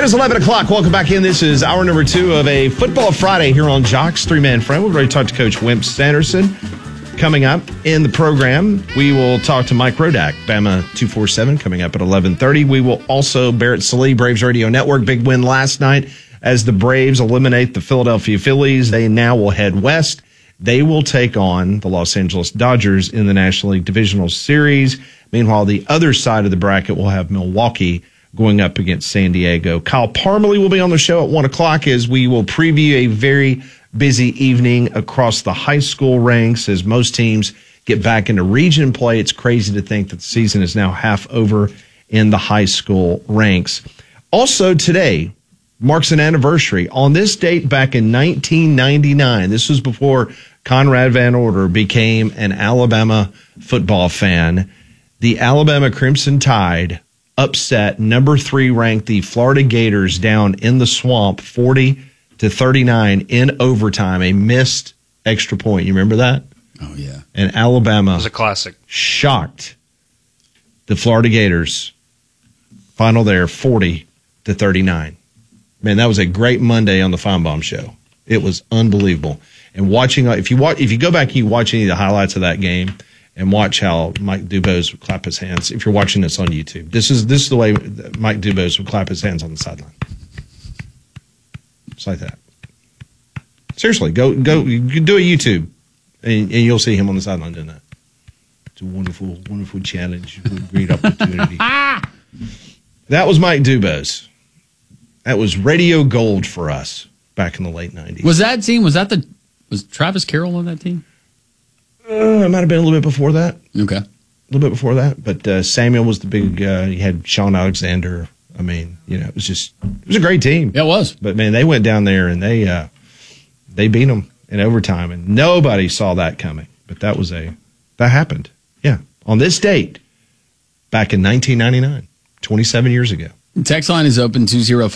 It is 11 o'clock. Welcome back in. This is hour number 2 of a Football Friday here on Jock's Three-Man Friend. We've already talked to Coach Wimp Sanderson. Coming up in the program, we will talk to Mike Rodak, Bama 247, coming up at 11:30. We will also, Barrett Sallee, Braves Radio Network, big win last night as the Braves eliminate the Philadelphia Phillies. They now will head west. They will take on the Los Angeles Dodgers in the National League Divisional Series. Meanwhile, the other side of the bracket will have Milwaukee going up against San Diego. Kyle Parmalee will be on the show at 1 o'clock as we will preview a very busy evening across the high school ranks as most teams get back into region play. It's crazy to think that the season is now half over in the high school ranks. Also today marks an anniversary. On this date back in 1999, this was before Conrad Van Order became an Alabama football fan, the Alabama Crimson Tide upset number 3 ranked the Florida Gators down in the swamp 40-39 in overtime, a missed extra point. You remember that? Oh, yeah. And Alabama it was a classic. Shocked the Florida Gators. Final there, 40-39. Man, that was a great Monday on the Feinbaum Show. It was unbelievable. And watching, if you go back and you watch any of the highlights of that game and watch how Mike Dubose would clap his hands, if you're watching this on YouTube, this is the way Mike Dubose would clap his hands on the sideline. It's like that. Seriously, go. You can do a YouTube, and you'll see him on the sideline doing that. It's a wonderful, wonderful challenge, great opportunity. That was Mike Dubose. That was radio gold for us back in the late 90s. Was that team? Was Travis Carroll on that team? It might have been a little bit before that. Okay, a little bit before that. But Samuel was the big. You had Sean Alexander. I mean, it was a great team. Yeah, it was. But man, they went down there and they beat them in overtime, and nobody saw that coming. But that happened. Yeah, on this date, back in 1999, 27 years ago. Text line is open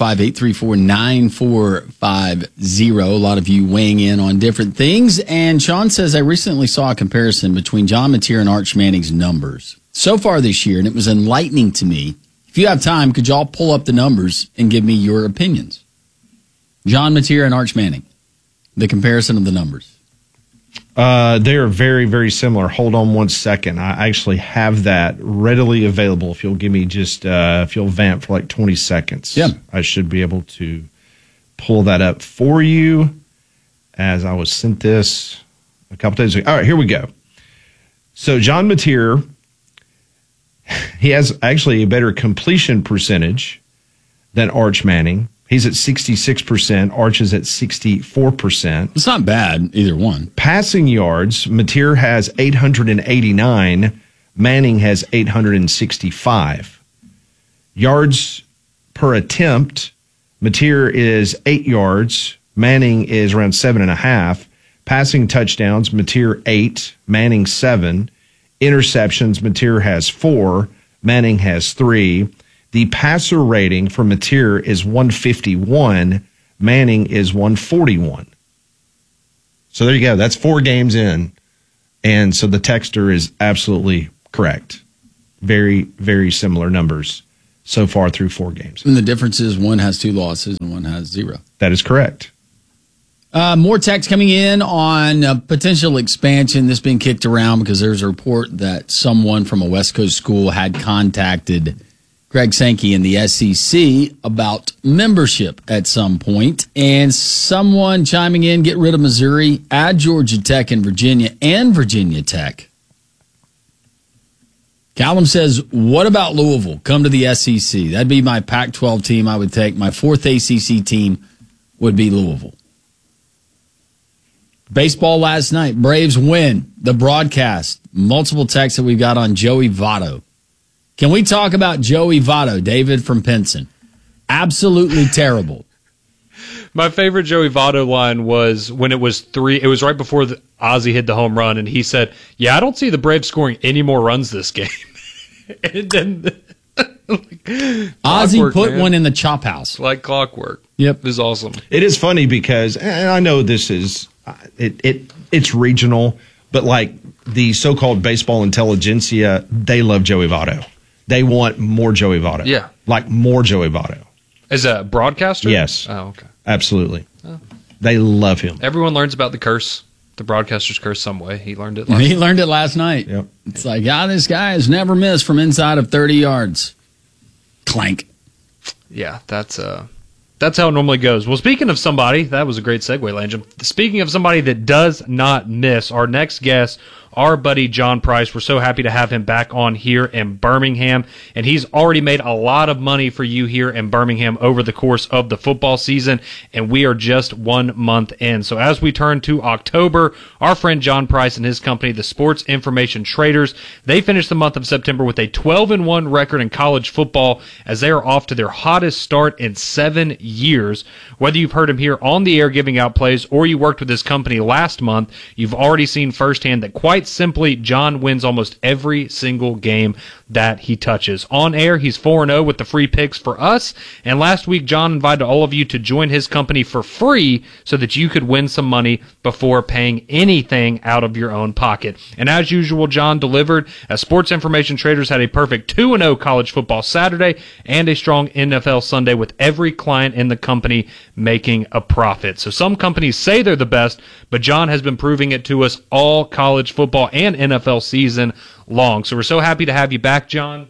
205-834-9450. A lot of you weighing in on different things. And Sean says, I recently saw a comparison between John Mateer and Arch Manning's numbers so far this year, and it was enlightening to me. If you have time, could y'all pull up the numbers and give me your opinions? John Mateer and Arch Manning, the comparison of the numbers. They are very, very similar. Hold on one second. I actually have that readily available. If you'll give me if you'll vamp for like 20 seconds, yeah, I should be able to pull that up for you as I was sent this a couple days ago. All right, here we go. So John Mateer, he has actually a better completion percentage than Arch Manning. He's at 66%. Arch is at 64%. It's not bad, either one. Passing yards, Mateer has 889. Manning has 865. Yards per attempt, Mateer is 8 yards. Manning is around 7.5. Passing touchdowns, Mateer 8. Manning 7. Interceptions, Mateer has 4. Manning has 3. The passer rating for Mateer is 151. Manning is 141. So there you go. That's 4 games in. And so the texter is absolutely correct. Very, very similar numbers so far through 4 games. And the difference is one has 2 losses and one has 0. That is correct. More text coming in on potential expansion. This being kicked around because there's a report that someone from a West Coast school had contacted Greg Sankey in the SEC about membership at some point, and someone chiming in, get rid of Missouri, add Georgia Tech and Virginia Tech. Callum says, what about Louisville? Come to the SEC. That'd be my Pac-12 team I would take. My 4th ACC team would be Louisville. Baseball last night. Braves win the broadcast. Multiple texts that we've got on Joey Votto. Can we talk about Joey Votto, David from Pinson? Absolutely terrible. My favorite Joey Votto line was when it was 3. It was right before Ozzie hit the home run, and he said, "Yeah, I don't see the Braves scoring any more runs this game." And then Ozzie put one in the chop house like clockwork. Yep, it was awesome. It is funny because, and I know this is it's regional, but like the so-called baseball intelligentsia, they love Joey Votto. They want more Joey Votto. Yeah. Like more Joey Votto. Is a broadcaster? Yes. Oh, okay. Absolutely. They love him. Everyone learns about the curse, the broadcaster's curse, some way. He learned it. He learned it last night. Yep. It's like, this guy has never missed from inside of 30 yards. Clank. Yeah, that's how it normally goes. Well, speaking of somebody, that was a great segue, Langem. Speaking of somebody that does not miss, our next guest, our buddy John Price. We're so happy to have him back on here in Birmingham, and he's already made a lot of money for you here in Birmingham over the course of the football season, and we are just 1 month in. So as we turn to October, our friend John Price and his company, the Sports Information Traders, they finished the month of September with a 12-1 record in college football as they are off to their hottest start in 7 years. Whether you've heard him here on the air giving out plays or you worked with his company last month, you've already seen firsthand that quite simply, John wins almost every single game that he touches. On air, he's 4-0 with the free picks for us, and last week, John invited all of you to join his company for free so that you could win some money before paying anything out of your own pocket. And as usual, John delivered, as Sports Information Traders had a perfect 2-0 college football Saturday and a strong NFL Sunday with every client in the company making a profit. So some companies say they're the best, but John has been proving it to us all college football and NFL season long. So we're so happy to have you back, John.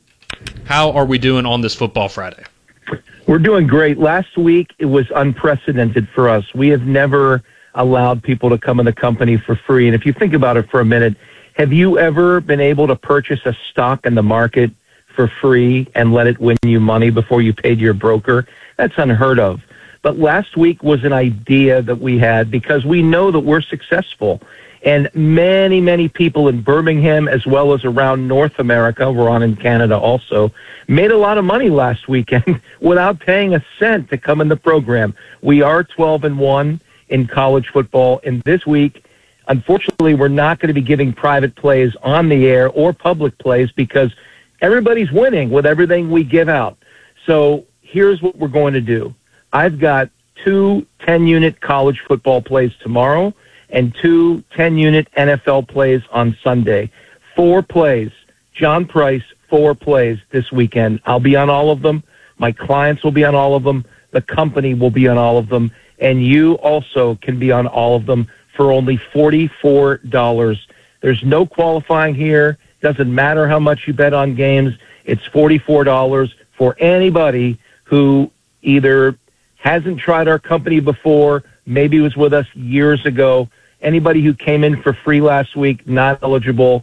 How are we doing on this Football Friday? We're doing great. Last week, it was unprecedented for us. We have never allowed people to come in the company for free. And if you think about it for a minute, have you ever been able to purchase a stock in the market for free and let it win you money before you paid your broker? That's unheard of. But last week was an idea that we had because we know that we're successful. And many, many people in Birmingham, as well as around North America, we're on in Canada also, made a lot of money last weekend without paying a cent to come in the program. We are 12-1 in college football. And this week, unfortunately, we're not going to be giving private plays on the air or public plays because everybody's winning with everything we give out. So here's what we're going to do. I've got 2 10-unit college football plays tomorrow and 2 10-unit NFL plays on Sunday. 4 plays. John Price, 4 plays this weekend. I'll be on all of them. My clients will be on all of them. The company will be on all of them. And you also can be on all of them for only $44. There's no qualifying here. Doesn't matter how much you bet on games. It's $44 for anybody who either hasn't tried our company before, maybe was with us years ago. Anybody who came in for free last week, not eligible.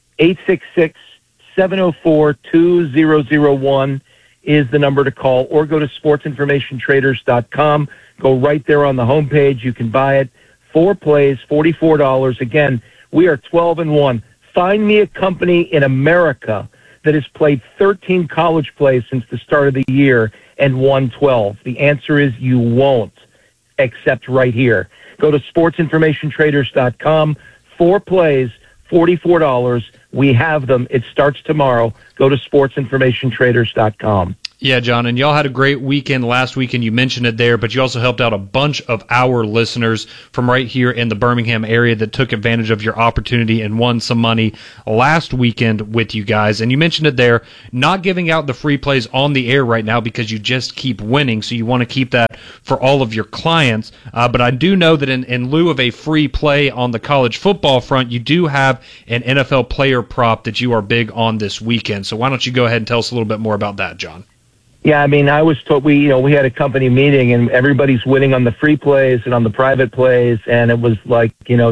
866-704-2001 is the number to call, or go to sportsinformationtraders.com. Go right there on the homepage. You can buy it. 4 plays, $44. Again, we are 12-1. Find me a company in America that has played 13 college plays since the start of the year and won 12. The answer is you won't, except right here. Go to sportsinformationtraders.com. 4 plays, $44. We have them. It starts tomorrow. Go to sportsinformationtraders.com. Yeah, John, and y'all had a great weekend last weekend. You mentioned it there, but you also helped out a bunch of our listeners from right here in the Birmingham area that took advantage of your opportunity and won some money last weekend with you guys. And you mentioned it there, not giving out the free plays on the air right now because you just keep winning, so you want to keep that for all of your clients. But I do know that in lieu of a free play on the college football front, you do have an NFL player prop that you are big on this weekend. So why don't you go ahead and tell us a little bit more about that, John? Yeah, I mean, I was told we had a company meeting and everybody's winning on the free plays and on the private plays, and it was like,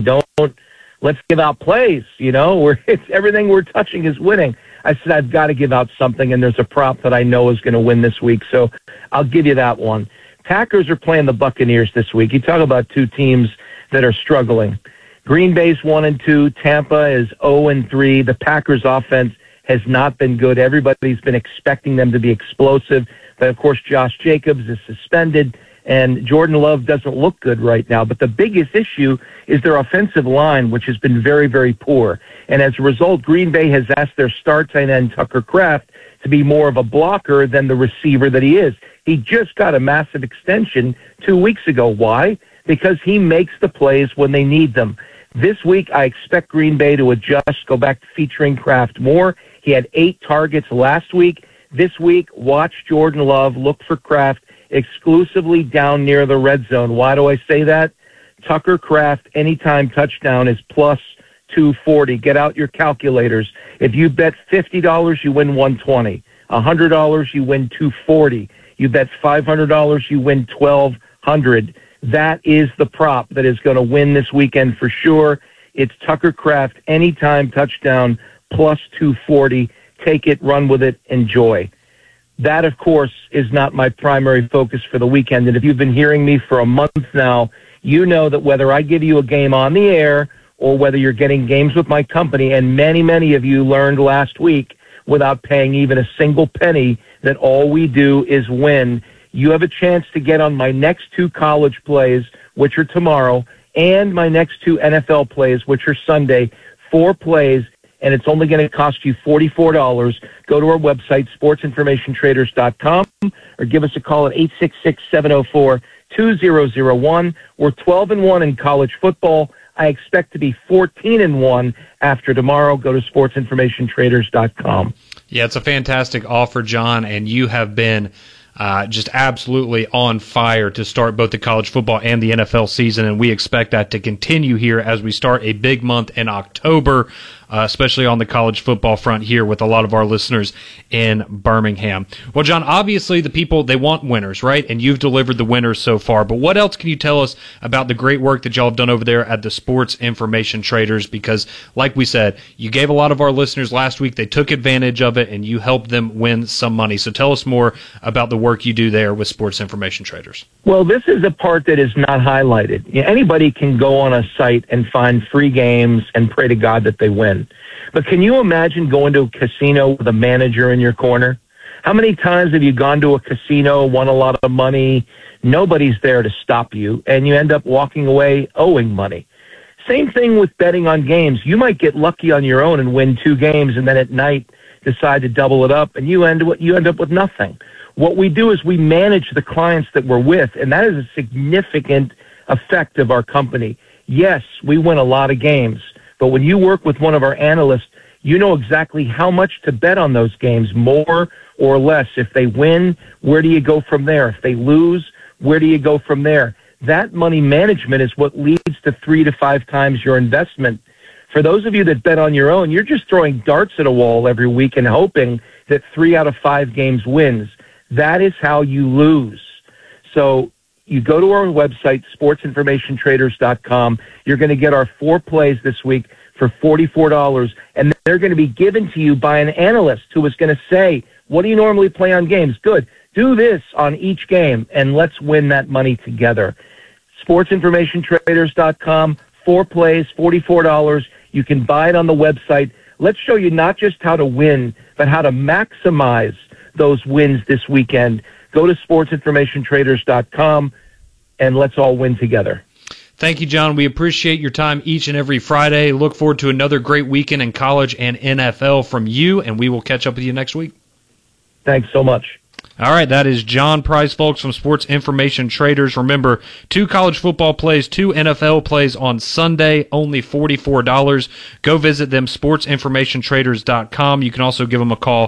let's give out plays. It's everything we're touching is winning. I said I've got to give out something, and there's a prop that I know is going to win this week, so I'll give you that one. Packers are playing the Buccaneers this week. You talk about 2 teams that are struggling. Green Bay's 1-2. Tampa is 0-3. The Packers offense has not been good. Everybody's been expecting them to be explosive. But, of course, Josh Jacobs is suspended, and Jordan Love doesn't look good right now. But the biggest issue is their offensive line, which has been very, very poor. And as a result, Green Bay has asked their star tight end, Tucker Kraft, to be more of a blocker than the receiver that he is. He just got a massive extension 2 weeks ago. Why? Because he makes the plays when they need them. This week, I expect Green Bay to adjust, go back to featuring Kraft more. He had 8 targets last week. This week, watch Jordan Love. Look for Kraft exclusively down near the red zone. Why do I say that? Tucker Kraft anytime touchdown is plus 240. Get out your calculators. If you bet $50, you win 120. $100, you win 240. You bet $500, you win 1,200. That is the prop that is going to win this weekend for sure. It's Tucker Kraft anytime touchdown plus 240. Take it, run with it, enjoy. That, of course, is not my primary focus for the weekend. And if you've been hearing me for a month now, you know that whether I give you a game on the air or whether you're getting games with my company, and many, many of you learned last week without paying even a single penny that all we do is win, you have a chance to get on my next 2 college plays, which are tomorrow, and my next 2 NFL plays, which are Sunday. 4 plays, and it's only going to cost you $44. Go to our website, sportsinformationtraders.com, or give us a call at 866-704-2001. We're 12-1 in college football. I expect to be 14-1 after tomorrow. Go to sportsinformationtraders.com. Yeah, it's a fantastic offer, John, and you have been just absolutely on fire to start both the college football and the NFL season, and we expect that to continue here as we start a big month in October, especially on the college football front here with a lot of our listeners in Birmingham. Well, John, obviously the people, they want winners, right? And you've delivered the winners so far, but what else can you tell us about the great work that y'all have done over there at the Sports Information Traders? Because, like we said, you gave a lot of our listeners last week, they took advantage of it, and you helped them win some money. So tell us more about the work you do there with Sports Information Traders. Well, this is the part that is not highlighted. Anybody can go on a site and find free games and pray to God that they win. But can you imagine going to a casino with a manager in your corner? How many times have you gone to a casino, won a lot of money, nobody's there to stop you, and you end up walking away owing money? Same thing with betting on games. You might get lucky on your own and win 2 games, and then at night decide to double it up, and you end up with nothing. What we do is we manage the clients that we're with, and that is a significant effect of our company. Yes, we win a lot of games, but when you work with one of our analysts, you know exactly how much to bet on those games, more or less. If they win, where do you go from there? If they lose, where do you go from there? That money management is what leads to 3 to 5 times your investment. For those of you that bet on your own, you're just throwing darts at a wall every week and hoping that 3 out of 5 games wins. That is how you lose. So you go to our website, sportsinformationtraders.com. You're going to get our 4 plays this week for $44, and they're going to be given to you by an analyst who is going to say, what do you normally play on games? Good. Do this on each game, and let's win that money together. Sportsinformationtraders.com, 4 plays, $44. You can buy it on the website. Let's show you not just how to win, but how to maximize those wins this weekend. Go to sportsinformationtraders.com, and let's all win together. Thank you, John. We appreciate your time each and every Friday. Look forward to another great weekend in college and NFL from you, and we will catch up with you next week. Thanks so much. All right, that is John Price, folks, from Sports Information Traders. Remember, 2 college football plays, 2 NFL plays on Sunday, only $44. Go visit them, sportsinformationtraders.com. You can also give them a call,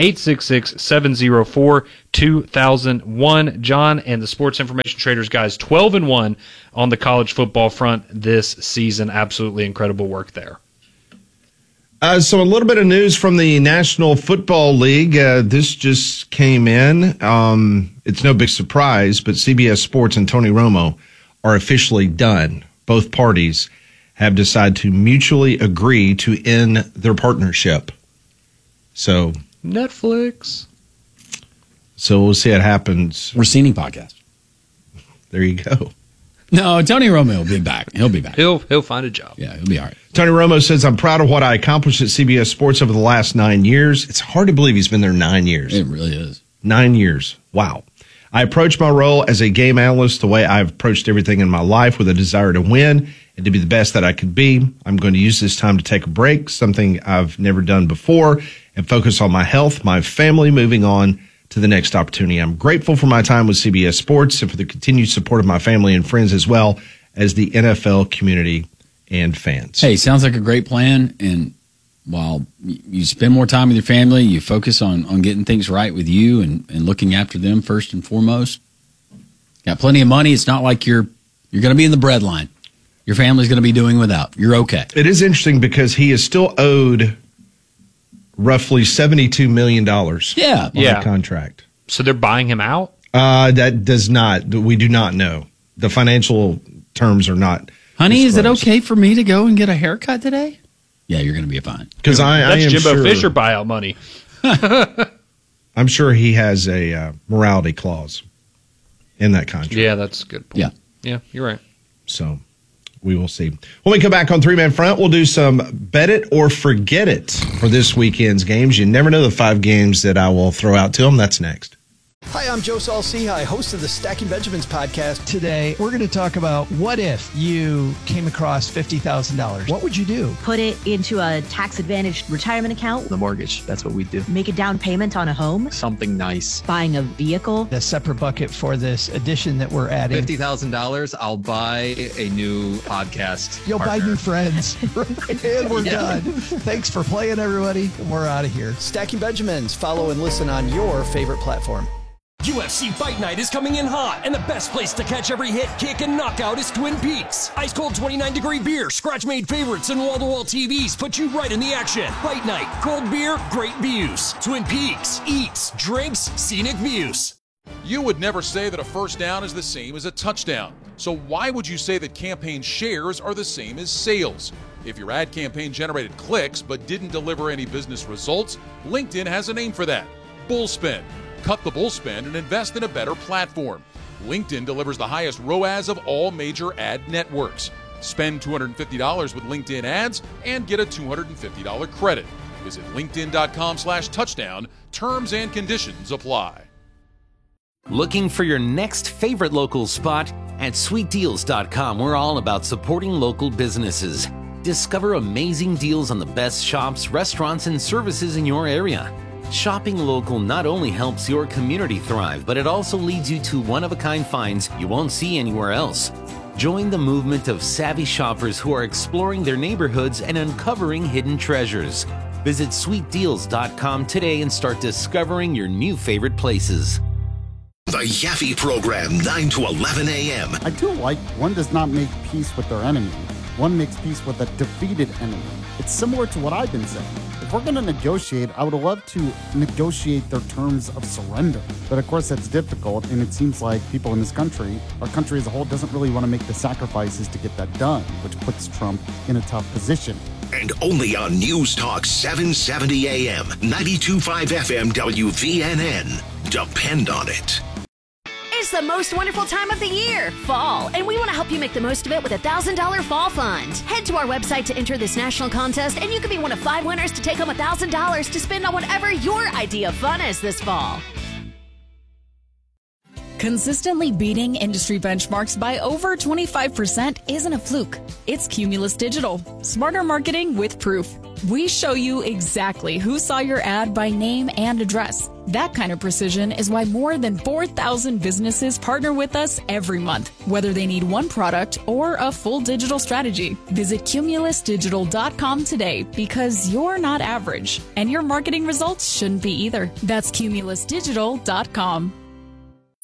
866-704-2001. John and the Sports Information Traders guys, 12-1 on the college football front this season. Absolutely incredible work there. So a little bit of news from the National Football League. This just came in. It's no big surprise, but CBS Sports and Tony Romo are officially done. Both parties have decided to mutually agree to end their partnership. So Netflix. So we'll see what happens. Rossini podcast. There you go. No, Tony Romo will be back. He'll be back. He'll find a job. Yeah, he'll be all right. Tony Romo says, I'm proud of what I accomplished at CBS Sports over the last 9 years. It's hard to believe he's been there 9 years. It really is. 9 years. Wow. I approach my role as a game analyst the way I've approached everything in my life, with a desire to win and to be the best that I could be. I'm going to use this time to take a break, something I've never done before, and focus on my health, my family, moving on to the next opportunity. I'm grateful for my time with CBS Sports and for the continued support of my family and friends, as well as the NFL community and fans. Hey, sounds like a great plan, and while you spend more time with your family, you focus on getting things right with you and looking after them first and foremost. Got plenty of money. It's not like you're going to be in the breadline. Your family's going to be doing without. You're okay. It is interesting because he is still owed roughly $72 million on the contract. So they're buying him out? That does not. We do not know. The financial terms are not. Honey, disclosed. is it okay for me to go and get a haircut today? Yeah, you're going to be fine. Because that's am Jimbo sure, Fisher buyout money. I'm sure he has a morality clause in that contract. Yeah, that's a good point. Yeah, you're right. So we will see. When we come back on Three Man Front, we'll do some bet it or forget it for this weekend's games. You never know the 5 games that I will throw out to them. That's next. Hi, I'm Joe Saul-Sehy, host of the Stacking Benjamins podcast. Today, we're going to talk about what if you came across $50,000. What would you do? Put it into a tax-advantaged retirement account. The mortgage, that's what we do. Make a down payment on a home. Something nice. Buying a vehicle. A separate bucket for this addition that we're adding. $50,000, I'll buy a new podcast. You'll partner. buy new friends. And we're done. Thanks for playing, everybody. We're out of here. Stacking Benjamins. Follow and listen on your favorite platform. UFC Fight Night is coming in hot, and the best place to catch every hit, kick, and knockout is Twin Peaks. Ice cold 29-degree beer, scratch-made favorites, and wall-to-wall TVs put you right in the action. Fight Night, cold beer, great views. Twin Peaks, eats, drinks, scenic views. You would never say that a first down is the same as a touchdown. So why would you say that campaign shares are the same as sales? If your ad campaign generated clicks but didn't deliver any business results, LinkedIn has a name for that: Bullspend. Cut the bull spend and invest in a better platform. LinkedIn delivers the highest ROAS of all major ad networks. Spend $250 with LinkedIn ads and get a $250 credit. Visit linkedin.com/touchdown. Terms and conditions apply. Looking for your next favorite local spot? At sweetdeals.com, we're all about supporting local businesses. Discover amazing deals on the best shops, restaurants, and services in your area. Shopping local not only helps your community thrive, but it also leads you to one-of-a-kind finds you won't see anywhere else. Join the movement of savvy shoppers who are exploring their neighborhoods and uncovering hidden treasures. Visit sweetdeals.com today and start discovering your new favorite places. The Yaffe Program, 9 to 11 a.m. I do like one does not make peace with their enemy. One makes peace with a defeated enemy. It's similar to what I've been saying. If we're going to negotiate, I would love to negotiate their terms of surrender. But of course, that's difficult, and it seems like people in this country, our country as a whole, doesn't really want to make the sacrifices to get that done, which puts Trump in a tough position. And only on News Talk 770 AM, 92.5 FM WVNN. Depend on it. It's the most wonderful time of the year, fall, and we want to help you make the most of it with a $1,000 fall fund. Head to our website to enter this national contest, and you could be one of 5 winners to take home $1,000 to spend on whatever your idea of fun is this fall. Consistently beating industry benchmarks by over 25% isn't a fluke. It's Cumulus Digital. Smarter marketing with proof. We show you exactly who saw your ad by name and address. That kind of precision is why more than 4,000 businesses partner with us every month, whether they need one product or a full digital strategy. Visit cumulusdigital.com today, because you're not average, and your marketing results shouldn't be either. That's cumulusdigital.com.